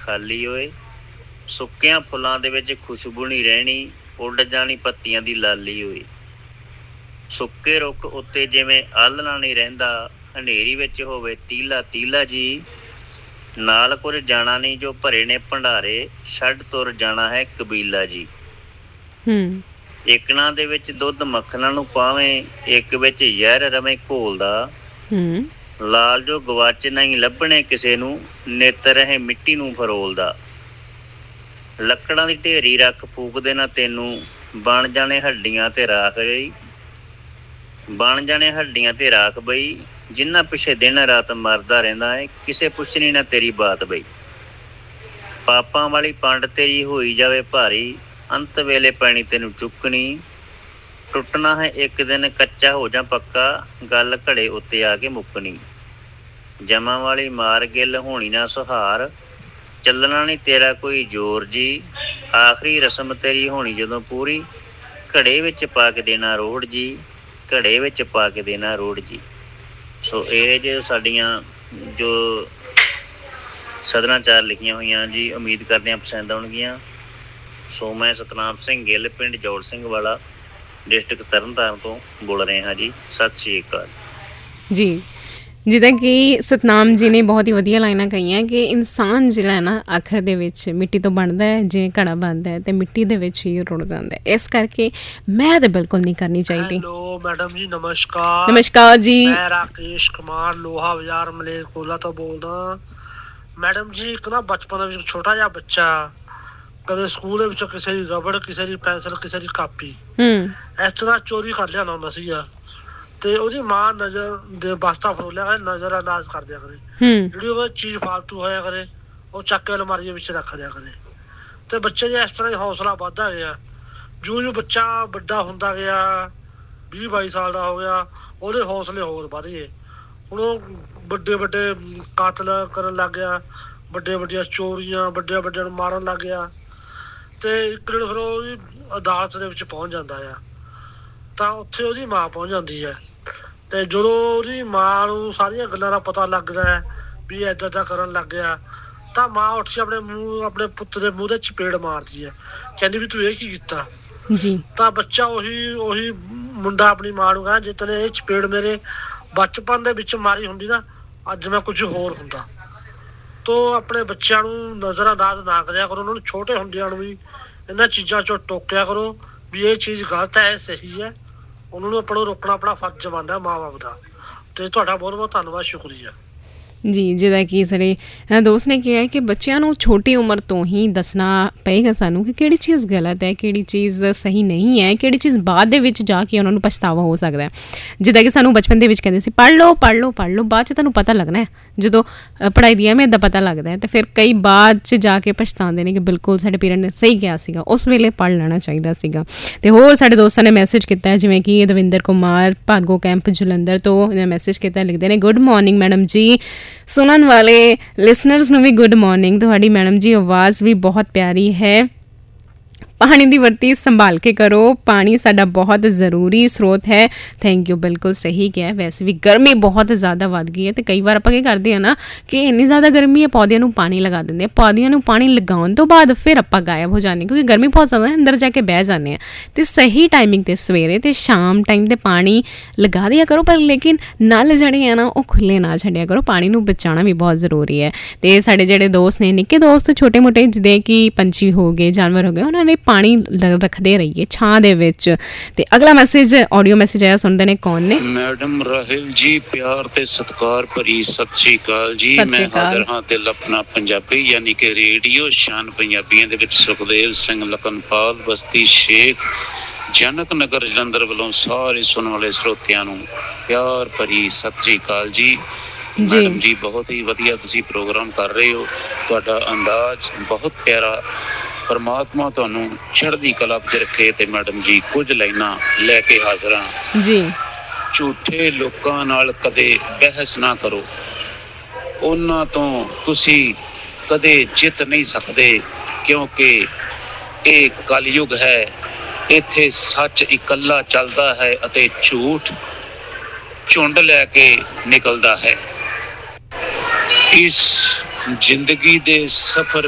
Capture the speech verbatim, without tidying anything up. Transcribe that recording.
ਖਾਲੀ ਹੋਏ, ਸੁੱਕਿਆਂ ਫੁੱਲਾਂ ਦੇ ਵਿੱਚ ਖੁਸ਼ਬੂ ਨਹੀਂ ਰਹਿਣੀ, ਉੱਡ ਜਾਣੀ ਪੱਤੀਆਂ ਦੀ ਲਾਲੀ ਹੋਏ। ਸੁੱਕੇ ਰੁੱਖ ਉੱਤੇ ਜਿਵੇਂ ਆਲ੍ਹਣਾ ਨਹੀਂ ਰਹਿੰਦਾ, ਹਨੇਰੀ ਵਿੱਚ ਹੋਵੇ ਤੀਲਾ ਤੀਲਾ ਜੀ। ਨਾਲ ਕੁਝ ਜਾਣਾ ਨਹੀਂ ਜੋ ਭਰੇ ਨੇ ਭੰਡਾਰੇ, ਛੱਡ ਤੁਰ ਜਾਣਾ ਹੈ ਕਬੀਲਾ ਜੀ। ਹੂੰ ਇਕਣਾ ਦੇ ਵਿੱਚ ਦੁੱਧ ਮੱਖਣਾਂ ਨੂੰ ਪਾਵੇਂ, ਇੱਕ ਵਿੱਚ ਜ਼ਹਿਰ ਰਵੇਂ ਘੋਲਦਾ। ਹੂੰ ਲਾਲ ਜੋ ਗਵਾਚ ਨਹੀਂ ਲੱਭਣੇ ਕਿਸੇ ਨੂੰ, ਨਿੱਤ ਰਹੇ ਮਿੱਟੀ ਨੂੰ ਫਰੋਲਦਾ। ਲੱਕੜਾਂ ਦੀ ਢੇਰੀ ਰੱਖ ਫੂਕਦੇ ਨਾ ਤੈਨੂੰ, ਬਣ ਜਾਣੇ ਹੱਡੀਆਂ ਤੇ ਰਾਖ ਰਹੀ। ਬਣ ਜਾਣੇ ਹੱਡੀਆਂ ਤੇ ਰਾਖ ਬਈ, ਜਿਨ੍ਹਾਂ ਪਿੱਛੇ ਦਿਨ ਰਾਤ ਮਰਦਾ ਰਹਿੰਦਾ ਹੈ, ਕਿਸੇ ਪੁੱਛਣੀ ਨਾ ਤੇਰੀ ਬਾਤ ਬਈ। ਪਾਪਾਂ ਵਾਲੀ ਪੰਡ ਤੇਰੀ ਹੋਈ ਜਾਵੇ ਭਾਰੀ, ਅੰਤ ਵੇਲੇ ਪੈਣੀ ਤੈਨੂੰ ਚੁੱਕਣੀ। ਟੁੱਟਣਾ ਹੈ ਇੱਕ ਦਿਨ ਕੱਚਾ ਹੋ ਜਾ ਪੱਕਾ, ਗੱਲ ਘੜੇ ਉੱਤੇ ਆ ਕੇ ਮੁੱਕਣੀ। ਜਮਾਂ ਵਾਲੀ ਮਾਰ ਗਿੱਲ ਹੋਣੀ ਨਾ ਸੁਹਾਰ, ਚੱਲਣਾ ਨਹੀਂ ਤੇਰਾ ਕੋਈ ਜ਼ੋਰ ਜੀ। ਆਖਰੀ ਰਸਮ ਤੇਰੀ ਹੋਣੀ ਜਦੋਂ ਪੂਰੀ, ਘੜੇ ਵਿੱਚ ਪਾ ਕੇ ਦੇਣਾ ਰੋੜ ਜੀ। ਘੜੇ ਵਿੱਚ ਪਾ ਕੇ ਦੇਣਾ ਰੋੜ ਜੀ। ਸੋ ਇਹ ਜੋ ਸਾਡੀਆਂ ਜੋ ਸਦਨਾਚਾਰ ਲਿਖੀਆਂ ਹੋਈਆਂ ਜੀ, ਉਮੀਦ ਕਰਦੇ ਹਾਂ ਪਸੰਦ ਆਉਣਗੀਆਂ। ਸੋ ਮੈਂ ਸਤਨਾਮ ਸਿੰਘ ਗਿੱਲ, ਪਿੰਡ ਜੋੜ ਸਿੰਘ ਵਾਲਾ, ਡਿਸਟ੍ਰਿਕਟ ਤਰਨਤਾਰਨ ਤੋਂ ਬੋਲ ਰਹੇ ਹਾਂ ਜੀ। ਸਤਿ ਸ਼੍ਰੀ ਅਕਾਲ ਜੀ। ਜਿੱਦਾਂ ਕਿ ਸਤਨਾਮ ਜੀ ਨੇ ਬਹੁਤ ਹੀ ਵਧੀਆ ਲਾਈਨਾਂ ਕਹੀਆਂ ਕਿ ਇਨਸਾਨ ਜਿਹੜਾ ਹੈ ਨਾ ਆਖਰ ਦੇ ਵਿੱਚ ਮਿੱਟੀ ਤੋਂ ਬਣਦਾ ਹੈ, ਜਿਵੇਂ ਘੜਾ ਬਣਦਾ ਹੈ ਅਤੇ ਮਿੱਟੀ ਦੇ ਵਿੱਚ ਹੀ ਰੁੜ ਜਾਂਦਾ ਹੈ। ਇਸ ਕਰਕੇ ਮੈਂ ਤਾਂ ਬਿਲਕੁਲ ਨਹੀਂ ਕਰਨੀ ਚਾਹੀਦੀ। ਹੈਲੋ ਮੈਡਮ ਜੀ, ਨਮਸਕਾਰ। ਨਮਸਕਾਰ ਜੀ। ਮੈਂ ਰਾਕੇਸ਼ ਕੁਮਾਰ ਲੋਹਾ ਬਾਜ਼ਾਰ ਮਲੇਰਕੋਟਲਾ ਤੋਂ ਬੋਲਦਾ। ਮੈਡਮ ਜੀ, ਇੱਕ ਨਾ ਬਚਪਨ ਦੇ ਵਿੱਚ ਛੋਟਾ ਜਿਹਾ ਬੱਚਾ ਕਦੇ ਸਕੂਲ ਦੇ ਵਿੱਚੋਂ ਕਿਸੇ ਦੀ ਰਬੜ, ਕਿਸੇ ਦੀ ਪੈਨਸਲ, ਕਿਸੇ ਦੀ ਕਾਪੀ ਇਸ ਤਰ੍ਹਾਂ ਚੋਰੀ ਕਰ ਲਿਆਉਂਦਾ ਹੁੰਦਾ ਸੀਗਾ, ਤੇ ਉਹਦੀ ਮਾਂ ਨਜ਼ਰ ਦੇ ਬਸਤਾ ਫਰੋਲਿਆ ਕਰੇ, ਨਜ਼ਰ ਅੰਦਾਜ਼ ਕਰ ਦਿਆ ਕਰੇ। ਜਿਹੜੀ ਉਹ ਚੀਜ਼ ਫਾਲਤੂ ਹੋਇਆ ਕਰੇ ਉਹ ਚੱਕ ਕੇ ਅਲਮਾਰੀ ਵਿੱਚ ਰੱਖ ਦਿਆ ਕਰੇ। ਤੇ ਬੱਚੇ ਦਾ ਇਸ ਤਰ੍ਹਾਂ ਹੀ ਹੌਸਲਾ ਵੱਧਦਾ ਗਿਆ। ਜਿਉਂ ਜਿਉਂ ਬੱਚਾ ਵੱਡਾ ਹੁੰਦਾ ਗਿਆ, ਵੀਹ ਬਾਈ ਸਾਲ ਦਾ ਹੋ ਗਿਆ, ਉਹਦੇ ਹੌਸਲੇ ਹੋਰ ਵੱਧ ਗਏ। ਹੁਣ ਉਹ ਵੱਡੇ ਵੱਡੇ ਕਾਤਲ ਕਰਨ ਲੱਗ ਗਿਆ, ਵੱਡੀਆਂ ਵੱਡੀਆਂ ਚੋਰੀਆਂ, ਵੱਡਿਆਂ ਵੱਡਿਆਂ ਨੂੰ ਮਾਰਨ ਲੱਗ ਗਿਆ। ਤੇ ਇੱਕ ਦਿਨ ਫਿਰ ਉਹਦੀ ਅਦਾਲਤ ਦੇ ਵਿੱਚ ਪਹੁੰਚ ਜਾਂਦਾ ਆ, ਤਾਂ ਉੱਥੇ ਉਹਦੀ ਮਾਂ ਪਹੁੰਚ ਜਾਂਦੀ ਹੈ। ਤੇ ਜਦੋਂ ਉਹਦੀ ਮਾਂ ਨੂੰ ਸਾਰੀਆਂ ਗੱਲਾਂ ਦਾ ਪਤਾ ਲੱਗਦਾ ਹੈ ਵੀ ਇੱਦਾਂ ਇੱਦਾਂ ਕਰਨ ਲੱਗ ਗਿਆ, ਤਾਂ ਮਾਂ ਉੱਠ ਕੇ ਆਪਣੇ ਮੂੰਹ ਆਪਣੇ ਪੁੱਤ ਦੇ ਮੂੰਹ 'ਤੇ ਚਪੇੜ ਮਾਰਦੀ ਹੈ, ਕਹਿੰਦੀ ਵੀ ਤੂੰ ਇਹ ਕੀ ਕੀਤਾ ਜੀ। ਤਾਂ ਬੱਚਾ ਉਹੀ ਉਹੀ ਮੁੰਡਾ ਆਪਣੀ ਮਾਂ ਨੂੰ ਕਹਿੰਦਾ, ਜੇ ਤੈਨੂੰ ਇਹ ਚਪੇੜ ਮੇਰੇ ਬਚਪਨ ਦੇ ਵਿੱਚ ਮਾਰੀ ਹੁੰਦੀ ਨਾ, ਅੱਜ ਮੈਂ ਕੁਝ ਹੋਰ ਹੁੰਦਾ। ਤੋ ਆਪਣੇ ਬੱਚਿਆਂ ਨੂੰ ਨਜ਼ਰ ਅੰਦਾਜ਼ ਨਾ ਕਰਿਆ ਕਰੋ, ਉਹਨਾਂ ਨੂੰ ਛੋਟੇ ਹੁੰਦਿਆਂ ਨੂੰ ਵੀ ਇਹਨਾਂ ਚੀਜ਼ਾਂ 'ਚੋਂ ਟੋਕਿਆ ਕਰੋ ਵੀ ਇਹ ਚੀਜ਼ ਗਲਤ ਹੈ, ਇਹ ਸਹੀ ਹੈ। ਉਹਨਾਂ ਨੂੰ ਆਪਾਂ ਨੂੰ ਰੋਕਣਾ ਆਪਣਾ ਫਰਜ਼ ਬਣਦਾ ਮਾਂ ਬਾਪ ਦਾ। ਅਤੇ ਤੁਹਾਡਾ ਬਹੁਤ ਬਹੁਤ ਧੰਨਵਾਦ, ਸ਼ੁਕਰੀਆ ਜੀ। ਜਿੱਦਾਂ ਕਿ ਸਾਡੇ ਦੋਸਤ ਨੇ ਕਿਹਾ ਕਿ ਬੱਚਿਆਂ ਨੂੰ ਛੋਟੀ ਉਮਰ ਤੋਂ ਹੀ ਦੱਸਣਾ ਪਏਗਾ ਸਾਨੂੰ ਕਿ ਕਿਹੜੀ ਚੀਜ਼ ਗਲਤ ਹੈ, ਕਿਹੜੀ ਚੀਜ਼ ਸਹੀ ਨਹੀਂ ਹੈ, ਕਿਹੜੀ ਚੀਜ਼ ਬਾਅਦ ਦੇ ਵਿੱਚ ਜਾ ਕੇ ਉਹਨਾਂ ਨੂੰ ਪਛਤਾਵਾ ਹੋ ਸਕਦਾ ਹੈ। ਜਿੱਦਾਂ ਕਿ ਸਾਨੂੰ ਬਚਪਨ ਦੇ ਵਿੱਚ ਕਹਿੰਦੇ ਸੀ ਪੜ੍ਹ ਲਓ ਪੜ੍ਹ ਲਓ ਪੜ੍ਹ ਲਓ, ਬਾਅਦ 'ਚ ਤੁਹਾਨੂੰ ਪਤਾ ਲੱਗਣਾ ਹੈ। ਜਦੋਂ ਪੜ੍ਹਾਈ ਦੀ ਅਹਿਮੀਅਤ ਦਾ ਪਤਾ ਲੱਗਦਾ ਹੈ ਅਤੇ ਫਿਰ ਕਈ ਬਾਅਦ 'ਚ ਜਾ ਕੇ ਪਛਤਾਉਂਦੇ ਨੇ ਕਿ ਬਿਲਕੁਲ ਸਾਡੇ ਪੇਰੈਂਟ ਨੇ ਸਹੀ ਕਿਹਾ ਸੀਗਾ, ਉਸ ਵੇਲੇ ਪੜ੍ਹ ਲੈਣਾ ਚਾਹੀਦਾ ਸੀਗਾ। ਅਤੇ ਹੋਰ ਸਾਡੇ ਦੋਸਤਾਂ ਨੇ ਮੈਸੇਜ ਕੀਤਾ, ਜਿਵੇਂ ਕਿ ਦਵਿੰਦਰ ਕੁਮਾਰ ਭਾਰਗੋ ਕੈਂਪ ਜਲੰਧਰ ਤੋਂ ਇਹਨੇ ਮੈਸੇਜ ਕੀਤਾ, ਲਿਖਦੇ ਨੇ ਗੁੱਡ ਮੋਰਨਿੰਗ ਮੈਡਮ ਜੀ। ਸੁਣਨ ਵਾਲੇ ਲਿਸਨਰਸ ਨੂੰ ਵੀ ਗੁੱਡ ਮੋਰਨਿੰਗ। ਤੁਹਾਡੀ ਮੈਡਮ ਜੀ ਆਵਾਜ਼ ਵੀ ਬਹੁਤ ਪਿਆਰੀ ਹੈ। ਪਾਣੀ ਦੀ ਵਰਤੀ ਸੰਭਾਲ ਕੇ ਕਰੋ, ਪਾਣੀ ਸਾਡਾ ਬਹੁਤ ਜ਼ਰੂਰੀ ਸਰੋਤ ਹੈ। ਥੈਂਕ ਯੂ, ਬਿਲਕੁਲ ਸਹੀ ਕਿਹਾ। ਵੈਸੇ ਵੀ ਗਰਮੀ ਬਹੁਤ ਜ਼ਿਆਦਾ ਵੱਧ ਗਈ ਹੈ ਅਤੇ ਕਈ ਵਾਰ ਆਪਾਂ ਕੀ ਕਰਦੇ ਹਾਂ ਨਾ ਕਿ ਇੰਨੀ ਜ਼ਿਆਦਾ ਗਰਮੀ ਹੈ, ਪੌਦਿਆਂ ਨੂੰ ਪਾਣੀ ਲਗਾ ਦਿੰਦੇ ਹਾਂ। ਪੌਦਿਆਂ ਨੂੰ ਪਾਣੀ ਲਗਾਉਣ ਤੋਂ ਬਾਅਦ ਫਿਰ ਆਪਾਂ ਗਾਇਬ ਹੋ ਜਾਂਦੇ, ਕਿਉਂਕਿ ਗਰਮੀ ਬਹੁਤ ਜ਼ਿਆਦਾ ਹੈ, ਅੰਦਰ ਜਾ ਕੇ ਬਹਿ ਜਾਂਦੇ ਹਾਂ। ਅਤੇ ਸਹੀ ਟਾਈਮਿੰਗ 'ਤੇ ਸਵੇਰੇ ਅਤੇ ਸ਼ਾਮ ਟਾਈਮ 'ਤੇ ਪਾਣੀ ਲਗਾ ਦਿਆ ਕਰੋ, ਪਰ ਲੇਕਿਨ ਨਲ ਜਿਹੜੇ ਆ ਨਾ ਉਹ ਖੁੱਲ੍ਹੇ ਨਾ ਛੱਡਿਆ ਕਰੋ। ਪਾਣੀ ਨੂੰ ਬਚਾਉਣਾ ਵੀ ਬਹੁਤ ਜ਼ਰੂਰੀ ਹੈ। ਅਤੇ ਸਾਡੇ ਜਿਹੜੇ ਦੋਸਤ ਨੇ ਨਿੱਕੇ ਦੋਸਤ ਛੋਟੇ ਮੋਟੇ, ਜਿੱਦਾਂ ਕਿ ਪੰਛੀ ਹੋ ਗਏ, ਜਾਨਵਰ ਹੋ ਗਏ, ਉਹਨਾਂ ਨੇ ਪਾਣੀ ਰੱਖਦੇ ਰਹੀਏ ਛਾਂ ਦੇ ਵਿੱਚ। ਤੇ ਅਗਲਾ ਮੈਸੇਜ ਆਡੀਓ ਮੈਸੇਜ ਆਇਆ, ਸੁਣਦੇ ਨੇ ਕੌਣ ਨੇ। ਮੈਡਮ ਰਾਹਿਲ ਜੀ, ਪਿਆਰ ਤੇ ਸਤਿਕਾਰ ਭਰੀ ਸਤਿ ਸ਼੍ਰੀ ਅਕਾਲ ਜੀ। ਮੈਂ ਹਾਜ਼ਰ ਹਾਂ ਦਿਲ ਆਪਣਾ ਪੰਜਾਬੀ, ਯਾਨੀ ਕਿ ਰੇਡੀਓ ਸ਼ਾਨ ਪੰਜਾਬੀਆਂ ਦੇ ਵਿੱਚ ਸੁਖਦੇਵ ਸਿੰਘ ਲਖਨਪਾਲ, ਬਸਤੀ ਸ਼ੇਖ, ਜਨਕ ਨਗਰ, ਜਲੰਧਰ ਵੱਲੋਂ ਸਾਰੇ ਸੁਣਨ ਵਾਲੇ ਸਰੋਤਿਆਂ ਨੂੰ ਪਿਆਰ ਭਰੀ ਸਤਿ ਸ਼੍ਰੀ ਅਕਾਲ ਜੀ। ਮੈਡਮ ਜੀ, ਬਹੁਤ ਹੀ ਵਧੀਆ ਤੁਸੀਂ ਪ੍ਰੋਗਰਾਮ ਕਰ ਰਹੇ ਹੋ, ਤੁਹਾਡਾ ਅੰਦਾਜ਼ ਬਹੁਤ ਪਿਆਰਾ। ਪਰਮਾਤਮਾ ਤੁਹਾਨੂੰ ਚੜ੍ਹਦੀ ਕਲਾ ਵਿੱਚ ਰੱਖੇ। ਤੇ ਮੈਡਮ ਜੀ, ਕੁਝ ਲਾਈਨਾਂ ਲੈ ਕੇ ਹਾਜ਼ਰ ਹਾਂ ਜੀ। ਝੂਠੇ ਲੋਕਾਂ ਨਾਲ ਕਦੇ ਬਹਿਸ ਨਾ ਕਰੋ, ਉਹਨਾਂ ਤੋਂ ਤੁਸੀਂ ਕਦੇ ਜਿੱਤ ਨਹੀਂ ਸਕਦੇ, ਕਿਉਂਕਿ ਇਹ ਕਲਯੁਗ ਹੈ। ਇੱਥੇ ਸੱਚ ਇਕੱਲਾ ਚੱਲਦਾ ਹੈ ਅਤੇ ਝੂਠ ਝੁੰਡ ਲੈ ਕੇ ਨਿਕਲਦਾ ਹੈ। ਇਸ ਜ਼ਿੰਦਗੀ ਦੇ ਸਫ਼ਰ